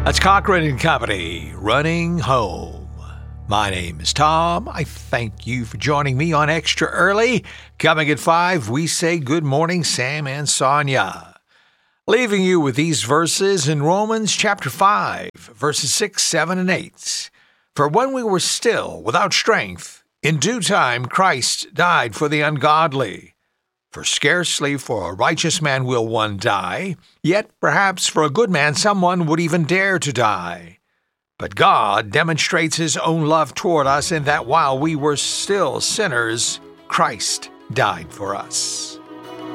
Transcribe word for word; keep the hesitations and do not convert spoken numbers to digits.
That's Cochran and Company, Running Home. My name is Tom. I thank you for joining me on Extra Early. Coming at five, we say good morning, Sam and Sonia. Leaving you with these verses in Romans chapter five, verses six, seven, and eight. For when we were still without strength, in due time Christ died for the ungodly. For scarcely for a righteous man will one die, yet perhaps for a good man someone would even dare to die. But God demonstrates his own love toward us in that while we were still sinners, Christ died for us.